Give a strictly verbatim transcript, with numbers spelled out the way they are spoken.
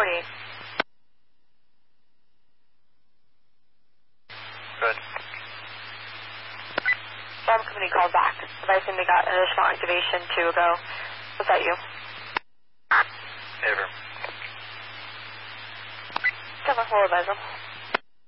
forty-eight. Good. Farm company called back. Advising they got additional activation to go. Was that you? Ever. seven four, advise them.